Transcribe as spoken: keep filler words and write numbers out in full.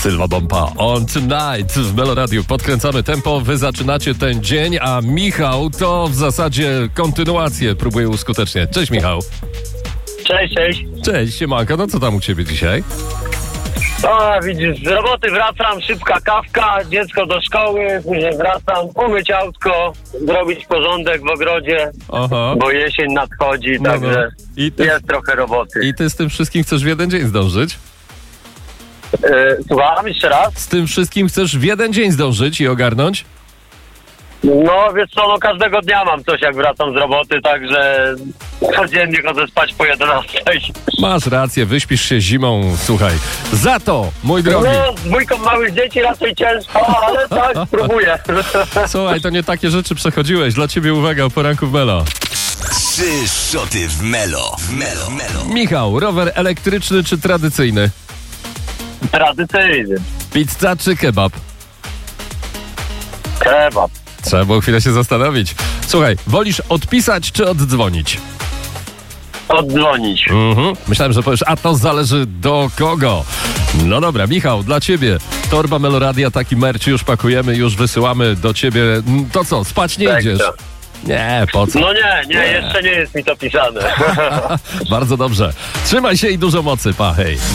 Sylwa Bompa on tonight w Melo Radiu. Podkręcamy tempo, wy zaczynacie ten dzień, a Michał to w zasadzie kontynuację próbuje uskuteczniać. Cześć Michał. Cześć, cześć. Cześć, siemanko, no co tam u ciebie dzisiaj? O, widzisz, z roboty wracam, szybka kawka, dziecko do szkoły, później wracam, umyć autko, zrobić porządek w ogrodzie, Aha. bo jesień nadchodzi, No, także no. I ty, jest trochę roboty. I ty z tym wszystkim chcesz w jeden dzień zdążyć? E, słucham, jeszcze raz? Z tym wszystkim chcesz w jeden dzień zdążyć i ogarnąć? No, wiesz co, no każdego dnia mam coś, jak wracam z roboty, także codziennie chodzę spać po jedenastej. Masz rację, wyśpisz się zimą, słuchaj. Za to, mój drogi, No, z dwójką małych dzieci raczej ciężko, ale tak, spróbuję. słuchaj, to nie takie rzeczy przechodziłeś. Dla ciebie uwaga, o poranku w Melo. Trzy szoty w Melo. W Melo. Melo. Michał, rower elektryczny czy tradycyjny? Tradycyjny. Pizza czy kebab? Kebab. Trzeba było chwilę się zastanowić. Słuchaj, wolisz odpisać czy oddzwonić? Oddzwonić. Mhm. Myślałem, że powiesz, a to zależy do kogo. No dobra, Michał, dla ciebie torba Meloradia, taki merch już pakujemy, już wysyłamy do ciebie. To co, spać nie Tak, idziesz? tak. Nie, po co? No nie, nie, jeszcze nie jest mi to pisane. Bardzo dobrze. Trzymaj się i dużo mocy, pa, hej.